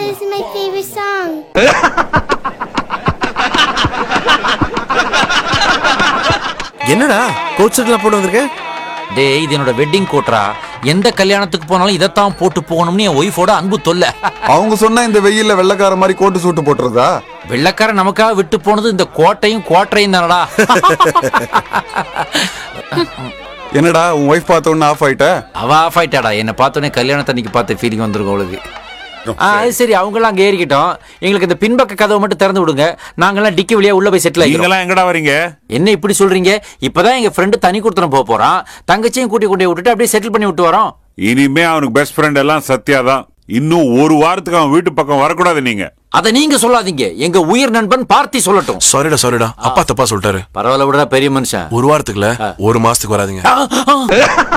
is my favorite song. என்னடா code செட்லாம் போட்டு வந்திருக்க? டேய், இது என்னோட வெட்டிங் கோட்ரா. எந்த கல்யாணத்துக்கு போனாலும் இதைத்தான் போட்டு போகணும்னு என் ஒய்ஃபோட அன்பு தொல்லை. அவங்க சொன்னா இந்த வெயில்ல வெள்ளக்கார மாதிரி கோட்டு சூட்டு போட்டுறதா? வெள்ளக்காரன் நமக்காக விட்டு போனது இந்த கோட்டையும் கோட்டையும் தானடா. என்னடா உன் ஒய்ஃப் பார்த்த உடனே ஆஃப் ஆயிட்ட? அவ ஆஃப் ஆயிட்டாடா. என்னை பார்த்தோன்னே கல்யாணத்தன்னைக்கு பார்த்த ஃபீலிங் வந்துருக்கும் அவளுக்கு. அது சரி, அவங்களாம் அங்கே ஏறிக்கிட்டோம். எங்களுக்கு இந்த பின்பக்க கதவை மட்டும் திறந்து விடுங்க. நாங்கெல்லாம் டிக்கி வழியா உள்ள போய் செட்டில் ஆகிக்கலாம். எங்கடா வரீங்க? என்ன இப்படி சொல்றீங்க? இப்பதான் எங்க ஃப்ரெண்டு தனி கொடுத்துன போறான். தங்கச்சியும் கூட்டி கொண்டு விட்டுட்டு அப்படியே செட்டில் பண்ணி விட்டு வரோம். இனிமே அவனுக்கு பெஸ்ட் ஃப்ரெண்ட் எல்லாம் சத்யா தான். இன்னும் ஒரு வாரத்துக்கு அவன் வீட்டு பக்கம் வரக்கூடாது. நீங்க அதை நீங்க சொல்லாதீங்க, எங்க உயிர் நண்பன் பார்த்தி சொல்லட்டும். சாரிடா அப்பா தப்பா சொல்லிட்டாரு. பரவாயில்ல விடுறா, பெரிய மனுஷன். ஒரு வாரத்துக்குல ஒரு மாசத்துக்கு வராதீங்க.